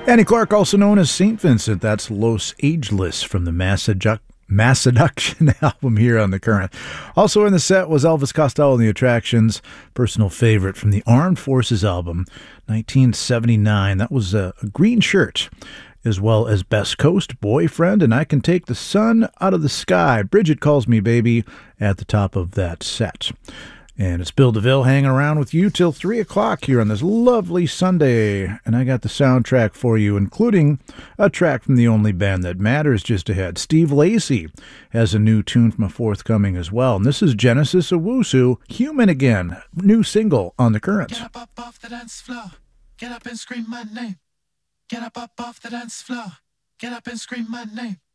Annie Clark, also known as St. Vincent, that's Los Ageless from the Masseduction album here on The Current. Also in the set was Elvis Costello and the Attractions, personal favorite from the Armed Forces album, 1979. That was a green shirt, as well as Best Coast, Boyfriend, and I Can Take the Sun Out of the Sky. Bridget Calls Me Baby at the top of that set. And it's Bill DeVille hanging around with you till 3 o'clock here on this lovely Sunday. And I got the soundtrack for you, including a track from the only band that matters just ahead. Steve Lacy has a new tune from a forthcoming as well. And this is Genesis Owusu, Human Again, new single on The Current. Get up off the dance floor. Get up and scream my name. Get up off the dance floor. Get up and scream my name.